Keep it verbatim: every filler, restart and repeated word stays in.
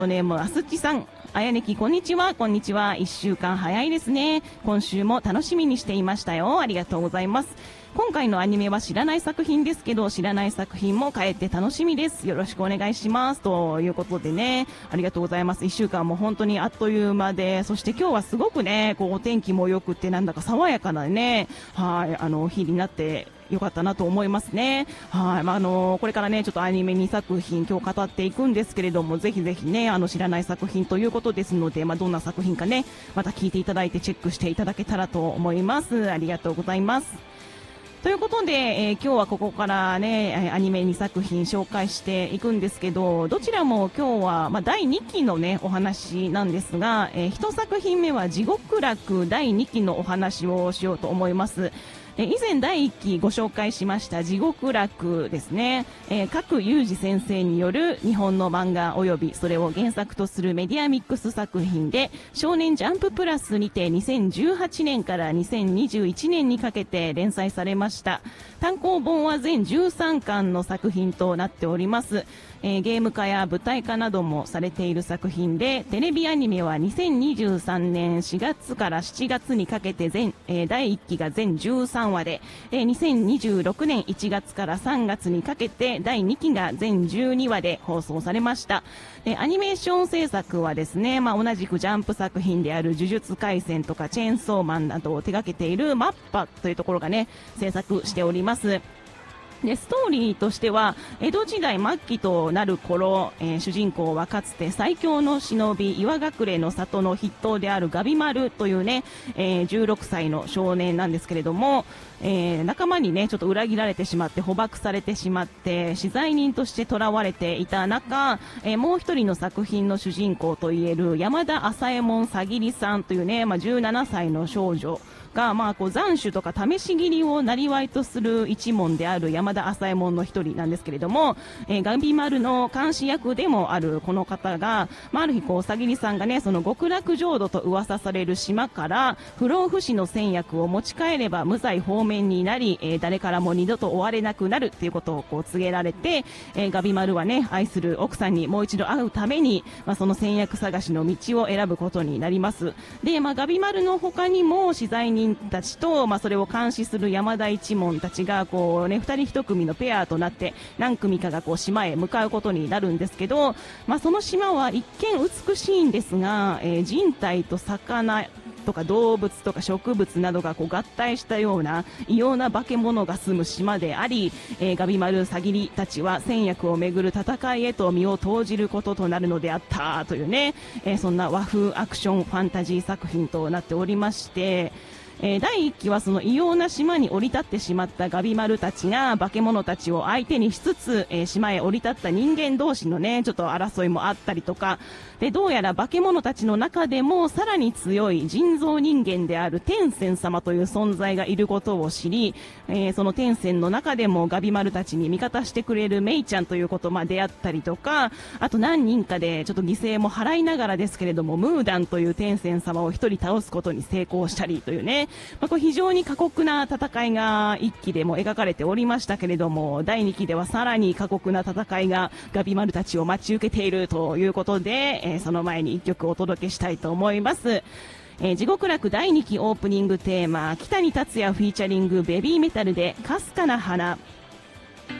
ネームあすっちさん、あやねきこんにちは。こんにちは。いっしゅうかん早いですね。今週も楽しみにしていましたよ。ありがとうございます。今回のアニメは知らない作品ですけど、知らない作品も帰って楽しみです。よろしくお願いします。ということでね、ありがとうございます。いっしゅうかんも本当にあっという間で、そして今日はすごくね、こうお天気も良くて、なんだか爽やかなね、はい、あの日になってよかったなと思いますね。はい、まあ、あのこれからねちょっとアニメにさく品今日語っていくんですけれども、ぜひぜひねあの知らない作品ということですので、まあ、どんな作品かねまた聞いていただいてチェックしていただけたらと思います。ありがとうございます。ということで、えー、今日はここからねアニメにさく品紹介していくんですけど、どちらも今日は、まあ、だいにきのねお話なんですが、えー、いちさく品目は地獄楽だいにきのお話をしようと思います。え以前だいいっきご紹介しました地獄楽ですね、えー、角裕二先生による日本の漫画及びそれを原作とするメディアミックス作品で、少年ジャンププラスにてにせんじゅうはちねんからにせんにじゅういちねんにかけて連載されました。単行本は全じゅうさんかんの作品となっております。えー、ゲーム化や舞台化などもされている作品で、テレビアニメはにせんにじゅうさんねんしがつからしちがつにかけて全、えー、だいいっきが全じゅうさんわで、えー、にせんにじゅうろくねんいちがつからさんがつにかけてだいにきが全じゅうにわで放送されました。でアニメーション制作はですね、まあ、同じくジャンプ作品である呪術廻戦とかチェーンソーマンなどを手掛けているマッパというところがね制作しております。でストーリーとしては江戸時代末期となる頃、えー、主人公はかつて最強の忍び岩隠れの里の筆頭であるガビマルというね、えー、じゅうろくさいの少年なんですけれども、えー、仲間にねちょっと裏切られてしまって捕獲されてしまって支配人として囚われていた中、えー、もう一人の作品の主人公といえる山田朝右衛門さぎりさんというね、まあ、じゅうななさいの少女が、まあ、こう斬首とか試し切りをなりわいとする一門である山田朝右衛門の一人なんですけれども、えー、ガビマルの監視役でもあるこの方が、まあ、ある日こうさぎりさんがねその極楽浄土と噂される島から不老不死の戦薬を持ち帰れば無罪放免になり、えー、誰からも二度と追われなくなるっていうことをこう告げられて、えー、ガビマルはね愛する奥さんにもう一度会うために、まあ、その戦薬探しの道を選ぶことになります。で、まあ、ガビマルの他にも資材人たちと、まあ、それを監視する山田一門たちがこう、ね、ふたりひとくみのペアとなって何組かがこう島へ向かうことになるんですけど、まあ、その島は一見美しいんですが、えー、人体と魚とか動物とか植物などがこう合体したような異様な化け物が住む島であり、えー、ガビマルさぎりたちは戦薬をめぐる戦いへと身を投じることとなるのであったというね、えー、そんな和風アクションファンタジー作品となっておりまして、えー、だいいっきはその異様な島に降り立ってしまったガビマルたちが化け物たちを相手にしつつ、えー、島へ降り立った人間同士のねちょっと争いもあったりとかで、どうやら化け物たちの中でもさらに強い人造人間である天仙様という存在がいることを知り、えー、その天仙の中でもガビマルたちに味方してくれるメイちゃんということまあ出会ったりとか、あと何人かでちょっと犠牲も払いながらですけれどもムーダンという天仙様を一人倒すことに成功したりというね、まあ、これ非常に過酷な戦いがいっきでも描かれておりましたけれども、だいにきではさらに過酷な戦いがガビマルたちを待ち受けているということで、えー、その前にいっきょくお届けしたいと思います。えー、地獄楽だいにきオープニングテーマ、北に達也フィーチャリングベビーメタルでかすかな花。